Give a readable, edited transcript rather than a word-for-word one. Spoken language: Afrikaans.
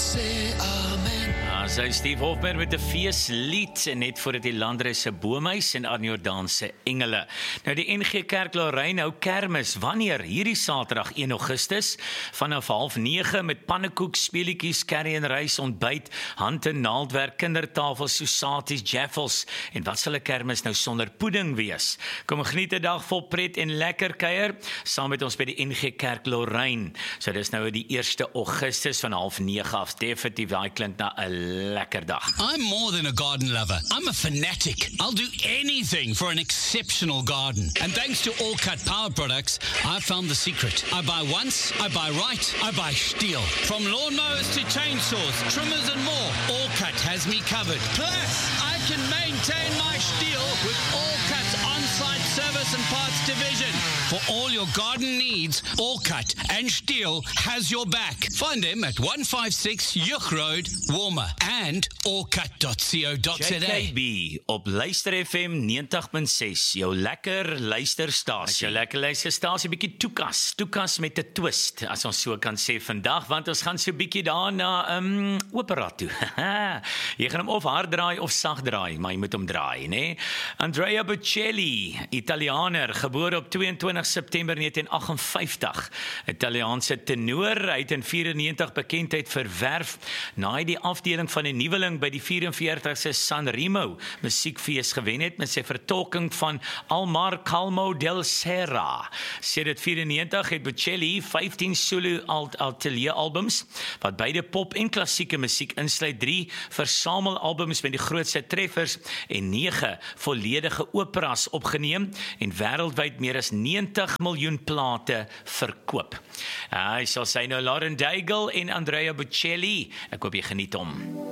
sê amen. Sy Steve Hofmer met 'n feeslied net voordat die Landrys se Boomhuis en Arnie Jordaan se Engele. Nou die NG Kerk Lorraine hou kermis wanneer hierdie Saterdag 1 Augustus vanaf 8:30 met pannekoek, speelietjies, curry en rys, ontbyt, hand- en naaldwerk, kindertafels, sosaties, jaffels. En wat sal 'n kermis nou sonder pudding wees? Kom geniet 'n dag vol pret en lekker kuier saam met ons by die NG Kerk Lorraine. So dis nou die 1 Augustus van 8:30 af. Definitief, daai klink na 'n lekker dag. I'm more than a garden lover. I'm a fanatic. I'll do anything for an exceptional garden. And thanks to All Cut Power Products, I found the secret. I buy once, I buy right, I buy steel. From lawnmowers to chainsaws, trimmers and more, All Cut has me covered. Plus, I can maintain my steel with All Cut's on-site service and parts division. For all your garden needs, All Cut and Steel has your back. Find them at 156 Yuch Road, Warmer, and allcut.co.za. JKB op Luister FM 90.6, jou lekker luisterstasie. As jou lekker luisterstasie, bietjie toekas met 'n twist, as ons so kan sê vandag, want ons gaan so bietjie daar na opera toe. Jy gaan hom of hard draai of sag draai, maar jy moet hom draai, né? Andrea Bocelli, Italianer, gebore op 22 September 1958. Italiaanse tenor, hy het in 94 bekendheid verwerf na hy die afdeling van 'n nuweling by die 44ste Sanremo musiekfees gewen het met sy vertolking van Almar Calmo del Serra. Sedert 94 het Bocelli 15 solo atelieralbums wat beide pop en klassieke musiek insluit, 3 versamelalbums met die grootste treffers en 9 volledige operas opgeneem en wêreldwyd meer as 90 miljoen plate verkoop. Hy sal sy nou Lauren Daigle en Andrea Bocelli. Ek hoop jy geniet hom.